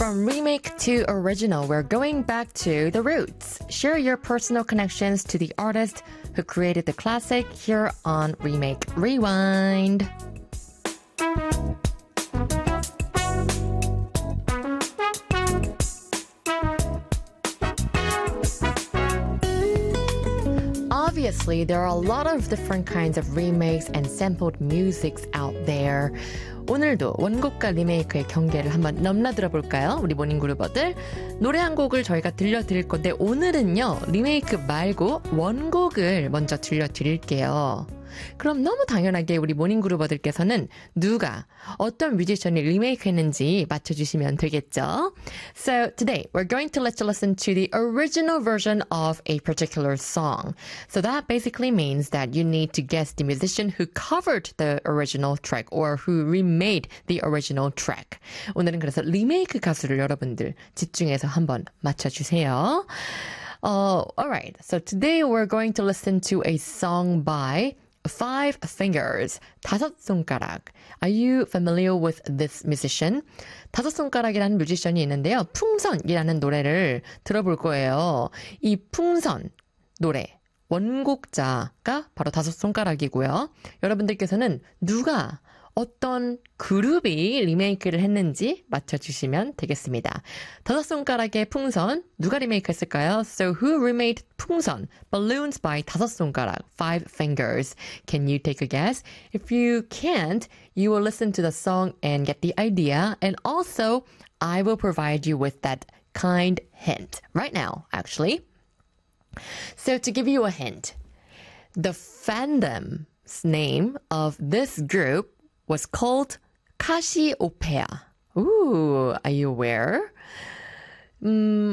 From remake to original, we're going back to the roots. Share your personal connections to the artist who created the classic here on Remake Rewind. Obviously, there are a lot of different kinds of remakes and sampled musics out there. 오늘도 원곡과 리메이크의 경계를 한번 넘나들어 볼까요? 우리 모닝그루버들. 노래 한 곡을 저희가 들려드릴 건데 오늘은요. 리메이크 말고 원곡을 먼저 들려드릴게요. 그럼 너무 당연하게 우리 모닝그루버들께서는 누가 어떤 뮤지션이 리메이크했는지 맞춰주시면 되겠죠? So today we're going to let you listen to the original version of a particular song. So that basically means that you need to guess the musician who covered the original track or who remade the original track. 오늘은 그래서 리메이크 가수를 여러분들 집중해서 한번 맞춰주세요. Alright, so today we're going to listen to a song by Five Fingers, 다섯 손가락. Are you familiar with this musician? 다섯 손가락이라는 뮤지션이 있는데요. 풍선이라는 노래를 들어볼 거예요. 이 풍선 노래 원곡자가 바로 다섯 손가락이고요. 여러분들께서는 누가 어떤 그룹이 리메이크를 했는지 맞춰주시면 되겠습니다. 다섯 손가락의 풍선 누가 리메이크했을까요? So who remade 풍선? Balloons by 다섯 손가락, Five Fingers. Can you take a guess? If you can't, you will listen to the song and get the idea. And also, I will provide you with that kind hint right now, actually. So to give you a hint, the fandom's name of this group was called Cassiopeia. Ooh, are you aware?